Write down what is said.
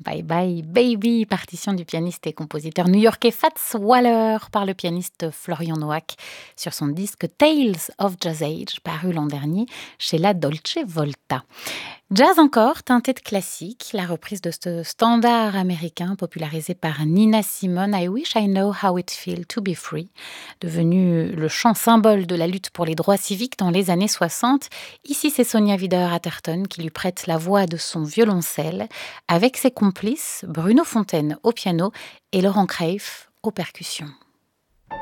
Bye Bye Baby, partition du pianiste et compositeur new-yorkais Fats Waller par le pianiste Florian Noack sur son disque Tales of Jazz Age, paru l'an dernier chez la Dolce Volta. Jazz encore, teinté de classique, la reprise de ce standard américain popularisé par Nina Simone, I Wish I Know How It Feels to Be Free, devenu le chant symbole de la lutte pour les droits civiques dans les années 60. Ici, c'est Sonia Wider-Atherton qui lui prête la voix de son violoncelle, avec ses complices Bruno Fontaine au piano et Laurent Creif aux percussions.